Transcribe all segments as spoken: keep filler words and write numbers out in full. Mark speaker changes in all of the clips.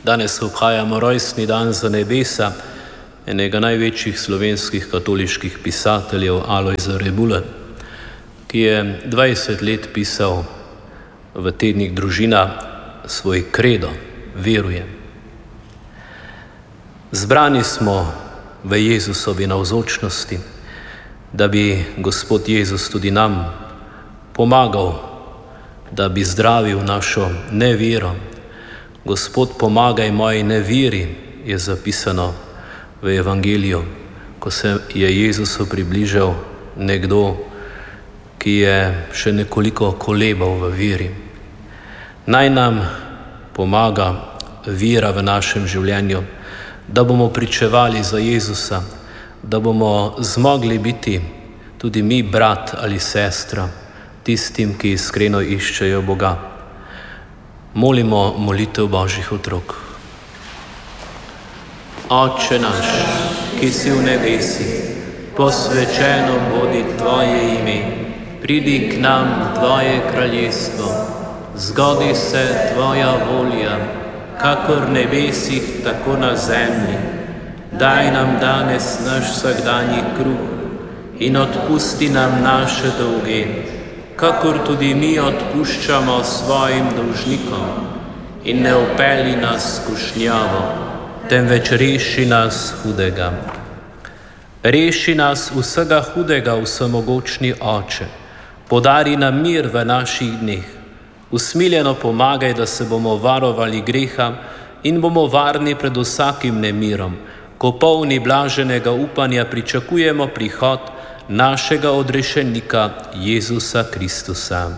Speaker 1: Danes obhajamo rojstni dan za nebesa enega največjih slovenskih katoliških pisateljev Alojza Rebula, ki je dvajset let pisal v tednik Družina svoj kredo, verujem. Zbrani smo v Jezusovi navzočnosti, da bi Gospod Jezus tudi nam pomagal, da bi zdravil našo nevero. Gospod, pomagaj moji neveri, je zapisano v Evangeliju, ko se je Jezusu približal nekdo, ki je še nekoliko kolebal v veri. Naj nam pomaga vera v našem življenju, da bomo pričevali za Jezusa, da bomo zmogli biti tudi mi brat ali sestra tistim, ki iskreno iščejo Boga. Molimo molitev Božjih otrok. Oče naš, ki si v nebesih, posvečeno bodi Tvoje ime, pridi k nam Tvoje kraljestvo, zgodi se Tvoja volja, kakor v nebesih, tako na zemlji. Daj nam danes naš vsakdanji kruh in odpusti nam naše dolge, kakor tudi mi odpuščamo svojim dolžnikom, in ne vpelji nas v skušnjavo, temveč reši nas hudega. Reši nas vsega hudega, vsemogočni Oče, podari nam mir v naših dneh, usmiljeno pomagaj, da se bomo varovali greha in bomo varni pred vsakim nemirom, ko polni blaženega upanja pričakujemo prihod našega odrešenika Jezusa Kristusa.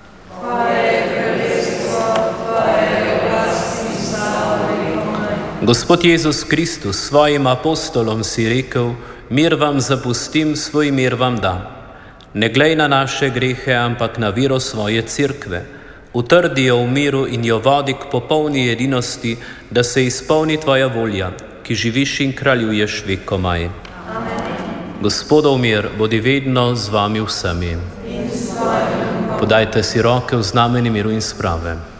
Speaker 1: Gospod Jezus Kristus, svojim apostolom si rekel: mir vam zapustim, svoj mir vam dam. Ne glej na naše grehe, ampak na vero svoje cerkve. Utrdi jo v miru in jo vodi k popolni edinosti, da se izpolni Tvoja volja, ki živiš in kraljuješ vekomaj. Gospodov mir bodi vedno z vami vsemi. Podajte si roke v znamenje miru in sprave.